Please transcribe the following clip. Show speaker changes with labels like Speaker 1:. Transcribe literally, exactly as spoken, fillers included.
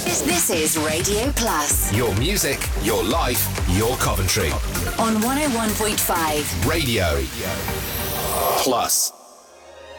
Speaker 1: This is Radio Plus.
Speaker 2: Your music, your life, your Coventry.
Speaker 1: On one oh one point five.
Speaker 2: Radio Plus.